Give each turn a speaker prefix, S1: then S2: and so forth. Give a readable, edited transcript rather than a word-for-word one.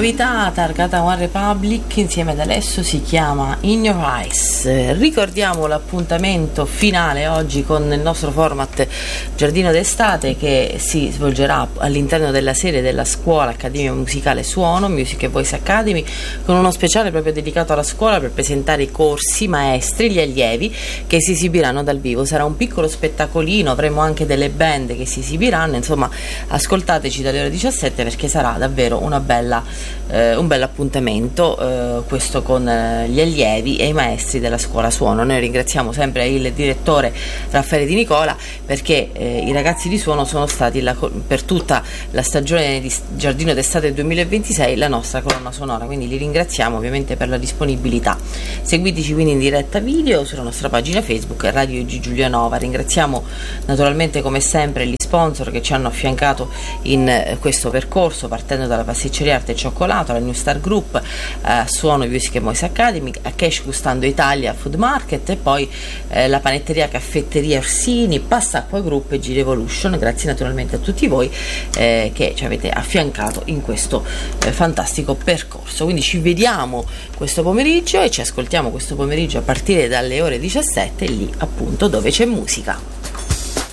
S1: novità targata One Republic insieme ad Alesso, si chiama In Your Eyes. Ricordiamo l'appuntamento finale oggi con il nostro format Giardino d'estate, che si svolgerà all'interno della serie della scuola Accademia Musicale Suono, Music and Voice Academy, con uno speciale proprio dedicato alla scuola per presentare i corsi, i maestri, gli allievi che si esibiranno dal vivo. Sarà un piccolo spettacolino, avremo anche delle band che si esibiranno, insomma ascoltateci dalle ore 17 perché sarà davvero un bel appuntamento, questo con gli allievi e i maestri della scuola suono. Noi ringraziamo sempre il direttore Raffaele Di Nicola perché i ragazzi di suono sono stati per tutta la stagione di Giardino d'estate 2026 la nostra colonna sonora, quindi li ringraziamo ovviamente per la disponibilità. Seguiteci quindi in diretta video sulla nostra pagina Facebook Radio IG Giulianova. Ringraziamo naturalmente come sempre gli sponsor che ci hanno affiancato in questo percorso, partendo dalla pasticceria Arte e Cioccolato, la New Star Group, Suono Music and Voice Academy, a Cash Gustando Italia Food Market e poi la panetteria Caffetteria Orsini, Pasta Acqua Group e G-Revolution. Grazie naturalmente a tutti voi che ci avete affiancato in questo fantastico percorso. Quindi ci vediamo questo pomeriggio e ci ascoltiamo questo pomeriggio a partire dalle ore 17 lì appunto dove c'è musica.